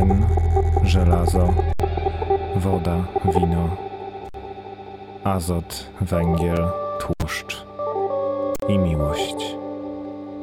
Plyn, żelazo, woda, wino, azot, węgiel, tłuszcz i miłość.